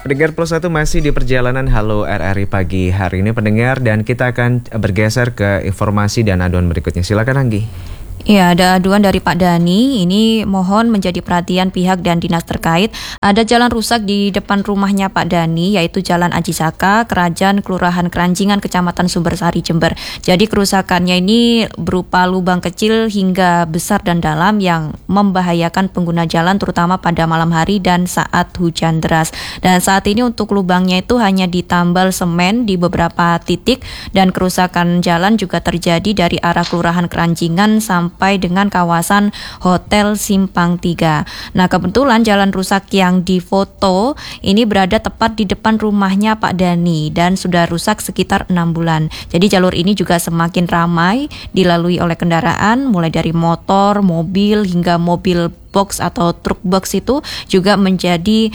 Pendengar Plus 1 masih di perjalanan Halo RRI pagi hari ini pendengar, dan kita akan bergeser ke informasi dan aduan berikutnya. Silakan Anggi. Ya, ada aduan dari Pak Dani. Ini mohon menjadi perhatian pihak dan dinas terkait. Ada jalan rusak di depan rumahnya Pak Dani, yaitu Jalan Aji Saka, Kerajaan, Kelurahan Keranjingan, Kecamatan Sumbersari, Jember. Jadi kerusakannya ini berupa lubang kecil hingga besar dan dalam yang membahayakan pengguna jalan terutama pada malam hari dan saat hujan deras. Dan saat ini untuk lubangnya itu hanya ditambal semen di beberapa titik, dan kerusakan jalan juga terjadi dari arah Kelurahan Keranjingan sampai dengan kawasan Hotel Simpang 3. Nah, kebetulan jalan rusak yang difoto ini berada tepat di depan rumahnya Pak Dani dan sudah rusak sekitar 6 bulan. Jadi jalur ini juga semakin ramai dilalui oleh kendaraan, mulai dari motor, mobil hingga mobil box atau truk box itu juga menjadi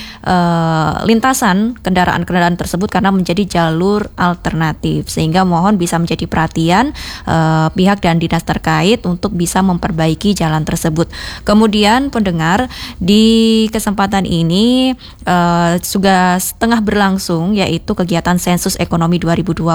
lintasan kendaraan-kendaraan tersebut karena menjadi jalur alternatif, sehingga mohon bisa menjadi perhatian pihak dan dinas terkait untuk bisa memperbaiki jalan tersebut. Kemudian pendengar, di kesempatan ini sudah setengah berlangsung yaitu kegiatan sensus ekonomi 2026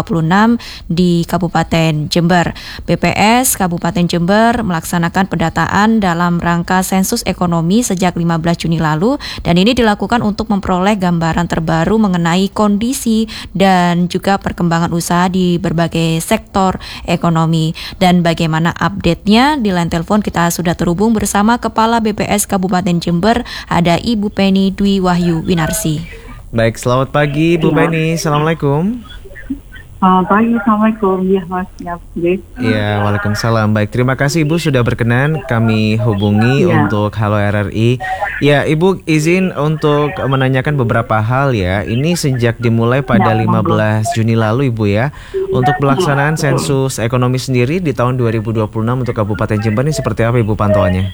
di Kabupaten Jember. BPS Kabupaten Jember melaksanakan pendataan dalam rangka sensus ekonomi sejak 15 Juni lalu, dan ini dilakukan untuk memperoleh gambaran terbaru mengenai kondisi dan juga perkembangan usaha di berbagai sektor ekonomi. Dan bagaimana update-nya, di line telepon kita sudah terhubung bersama Kepala BPS Kabupaten Jember, ada Ibu Penny Dwi Wahyu Winarsi. Baik, selamat pagi Bu Penny. Assalamualaikum. Selamat pagi, Assalamualaikum. Ya, Mas. Ya, waalaikumsalam. Baik, terima kasih Ibu sudah berkenan kami hubungi untuk Halo RRI. Ya, Ibu izin untuk menanyakan beberapa hal ya. Ini sejak dimulai pada 15 Juni lalu Ibu ya. Untuk pelaksanaan sensus ekonomi sendiri di tahun 2026 untuk Kabupaten Jember ini seperti apa Ibu pantauannya?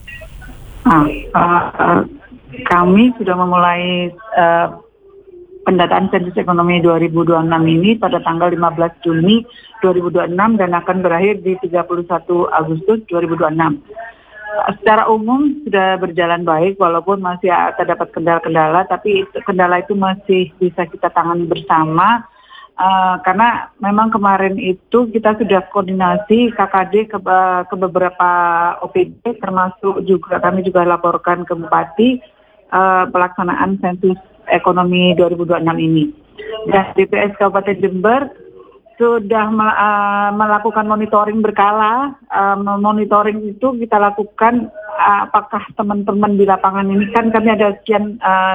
Kami sudah memulai pendataan sensus ekonomi 2026 ini pada tanggal 15 Juni 2026 dan akan berakhir di 31 Agustus 2026. Secara umum sudah berjalan baik walaupun masih terdapat kendala-kendala, tapi kendala itu masih bisa kita tangani bersama karena memang kemarin itu kita sudah koordinasi KKD ke beberapa OPD, termasuk juga kami juga laporkan ke Bupati pelaksanaan sensus ekonomi 2026 ini. Dan BPS Kabupaten Jember sudah melakukan monitoring berkala. Monitoring itu kita lakukan apakah teman-teman di lapangan ini, kan kami ada sekian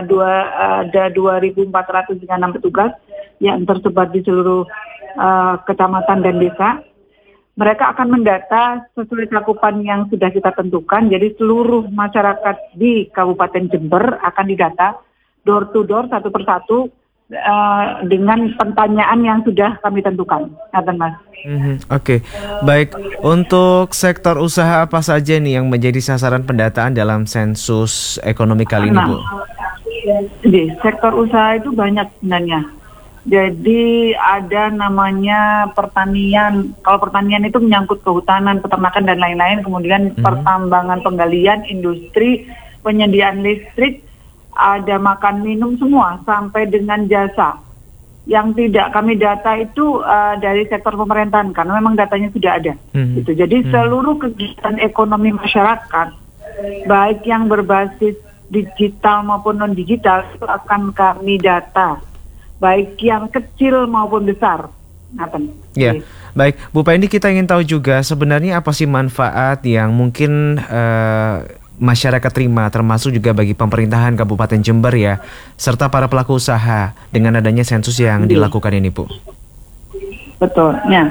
ada 2.406 petugas yang tersebar di seluruh kecamatan dan desa. Mereka akan mendata sesuai cakupan yang sudah kita tentukan. Jadi seluruh masyarakat di Kabupaten Jember akan didata door to door, satu persatu dengan pertanyaan yang sudah kami tentukan. Mas. Oke. Baik, untuk sektor usaha apa saja nih yang menjadi sasaran pendataan dalam sensus ekonomi kali ini, Bu? Di sektor usaha itu banyak sebenarnya. Jadi ada namanya pertanian. Kalau pertanian itu menyangkut kehutanan, peternakan dan lain-lain. Kemudian pertambangan, penggalian, industri, penyediaan listrik, ada makan minum semua sampai dengan jasa. Yang tidak kami data itu dari sektor pemerintahan karena memang datanya sudah ada. Gitu. Jadi seluruh kegiatan ekonomi masyarakat, baik yang berbasis digital maupun non digital, itu akan kami data, baik yang kecil maupun besar. Ya, baik Bu Penny, kita ingin tahu juga sebenarnya apa sih manfaat yang mungkin masyarakat terima, termasuk juga bagi pemerintahan Kabupaten Jember ya, serta para pelaku usaha dengan adanya sensus yang dilakukan ini, Bu? Betul, ya,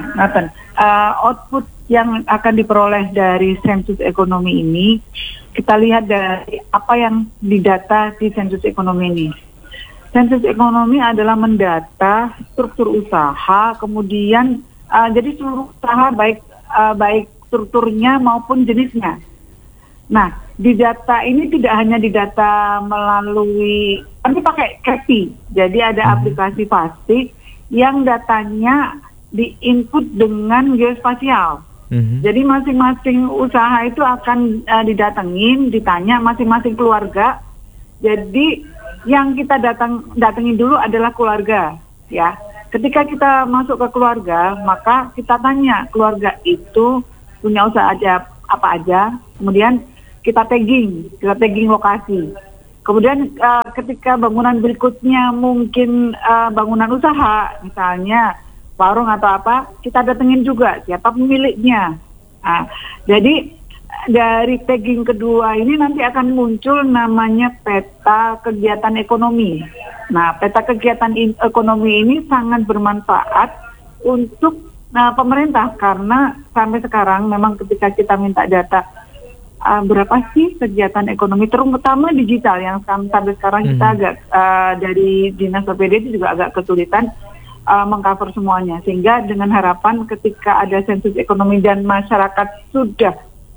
output yang akan diperoleh dari sensus ekonomi ini, kita lihat dari apa yang didata di sensus ekonomi ini. Sensus ekonomi adalah mendata struktur usaha, kemudian jadi seluruh usaha baik strukturnya maupun jenisnya. Nah, di data ini tidak hanya didata melalui, kami pakai CAPI, jadi ada aplikasi pasti yang datanya di-input dengan geospasial. Jadi masing-masing usaha itu akan didatengin, ditanya masing-masing keluarga. Jadi yang kita datengin dulu adalah keluarga, ya. Ketika kita masuk ke keluarga, maka kita tanya keluarga itu punya usaha apa aja, kemudian kita tagging lokasi. Kemudian ketika bangunan berikutnya mungkin bangunan usaha, misalnya warung atau apa, kita datengin juga siapa pemiliknya. Nah, jadi dari tagging kedua ini nanti akan muncul namanya peta kegiatan ekonomi. Nah, peta kegiatan ekonomi ini sangat bermanfaat untuk pemerintah karena sampai sekarang memang ketika kita minta data berapa sih kegiatan ekonomi terutama digital yang sampai sekarang kita agak dari Dinas PPD itu juga agak kesulitan mengcover semuanya, sehingga dengan harapan ketika ada sensus ekonomi dan masyarakat sudah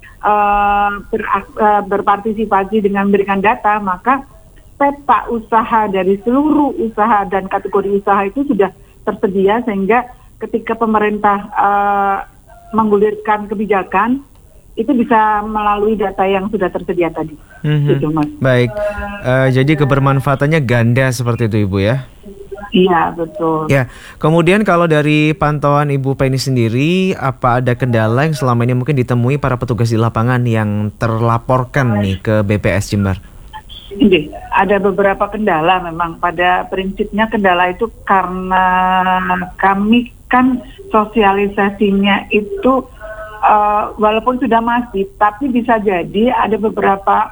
berpartisipasi dengan memberikan data, maka peta usaha dari seluruh usaha dan kategori usaha itu sudah tersedia, sehingga ketika pemerintah menggulirkan kebijakan itu bisa melalui data yang sudah tersedia tadi. Gitu, Mas. Baik, jadi kebermanfaatannya ganda seperti itu Ibu ya? Iya, betul. Ya, kemudian kalau dari pantauan Ibu Penny sendiri, apa ada kendala yang selama ini mungkin ditemui para petugas di lapangan yang terlaporkan nih ke BPS Jember? Ini ada beberapa kendala memang. Pada prinsipnya kendala itu karena kami kan sosialisasinya itu walaupun sudah masif, tapi bisa jadi ada beberapa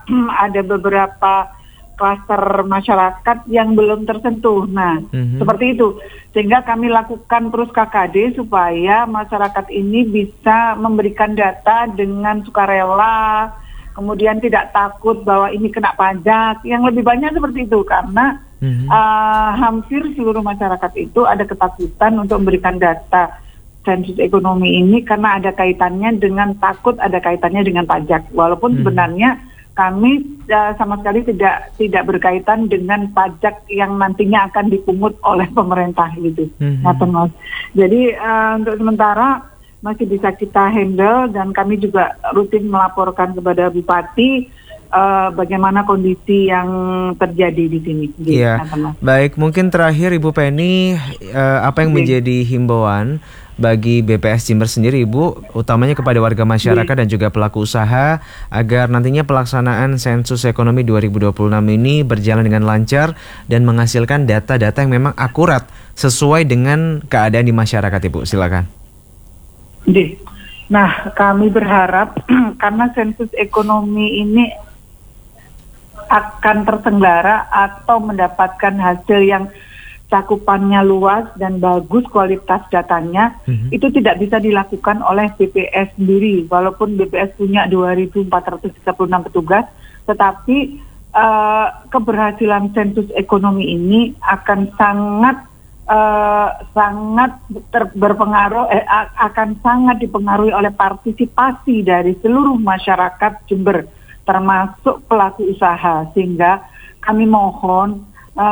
klaster masyarakat yang belum tersentuh. Nah, seperti itu. Sehingga kami lakukan terus KKD supaya masyarakat ini bisa memberikan data dengan sukarela, kemudian tidak takut bahwa ini kena pajak. Yang lebih banyak seperti itu karena hampir seluruh masyarakat itu ada ketakutan untuk memberikan data sensus ekonomi ini karena ada kaitannya dengan takut, ada kaitannya dengan pajak. Walaupun sebenarnya kami sama sekali tidak berkaitan dengan pajak yang nantinya akan dipungut oleh pemerintah gitu. Jadi untuk sementara masih bisa kita handle dan kami juga rutin melaporkan kepada Bupati bagaimana kondisi yang terjadi di sini. Iya. Baik, mungkin terakhir Ibu Penny, apa yang menjadi himbauan bagi BPS Jember sendiri Ibu, utamanya kepada warga masyarakat dan juga pelaku usaha agar nantinya pelaksanaan sensus ekonomi 2026 ini berjalan dengan lancar dan menghasilkan data-data yang memang akurat sesuai dengan keadaan di masyarakat Ibu, silakan. Nah, kami berharap karena sensus ekonomi ini akan terselenggara atau mendapatkan hasil yang cakupannya luas dan bagus kualitas datanya, itu tidak bisa dilakukan oleh BPS sendiri. Walaupun BPS punya 2.436 petugas, tetapi keberhasilan sensus ekonomi ini akan sangat berpengaruh, akan sangat dipengaruhi oleh partisipasi dari seluruh masyarakat Jember, termasuk pelaku usaha. Sehingga kami mohon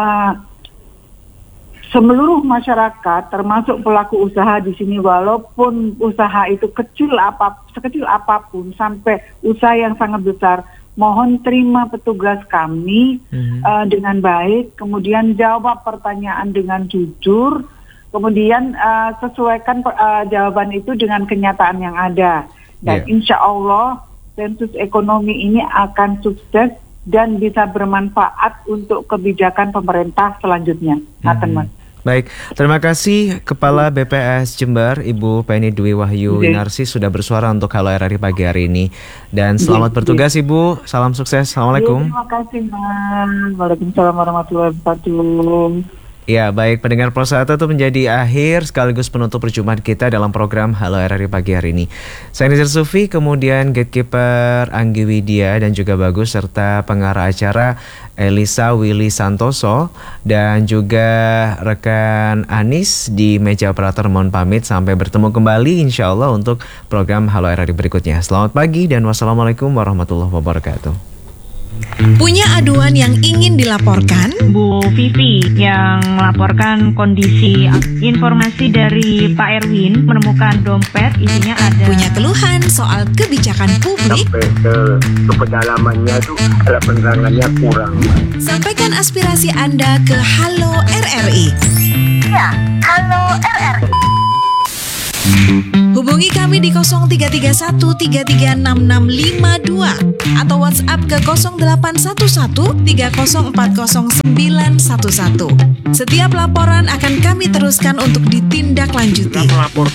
seluruh masyarakat, termasuk pelaku usaha di sini, walaupun usaha itu sekecil apapun sampai usaha yang sangat besar, mohon terima petugas kami dengan baik, kemudian jawab pertanyaan dengan jujur, kemudian sesuaikan jawaban itu dengan kenyataan yang ada. Dan insya Allah sensus ekonomi ini akan sukses dan bisa bermanfaat untuk kebijakan pemerintah selanjutnya. Mas. Baik, terima kasih Kepala BPS Jember Ibu Penny Dwi Wahyu Winarsi sudah bersuara untuk Halo RRI pagi hari ini. Dan selamat bertugas Ibu, salam sukses, Assalamualaikum. Terima kasih Mas. Waalaikumsalam warahmatullahi wabarakatuh. Ya, baik pendengar Pulsa Satu itu menjadi akhir sekaligus penutup perjumpaan kita dalam program Halo RRI pagi hari ini. Saya Nizar Sufi, kemudian gatekeeper Anggi Widya dan juga Bagus, serta pengarah acara Elisa Willy Santoso dan juga rekan Anis di meja operator, mohon pamit sampai bertemu kembali insya Allah untuk program Halo RRI berikutnya. Selamat pagi dan wassalamualaikum warahmatullahi wabarakatuh. Punya aduan yang ingin dilaporkan? Bu Vivi yang melaporkan kondisi informasi dari Pak Erwin menemukan dompet isinya ada. Punya keluhan soal kebijakan publik? Sampai ke pedalamannya itu penerangannya kurang. Sampaikan aspirasi Anda ke Halo RRI. Ya, Halo RRI. Hubungi kami di 0331 336652 atau WhatsApp ke 0811 3040911. Setiap laporan akan kami teruskan untuk ditindaklanjuti.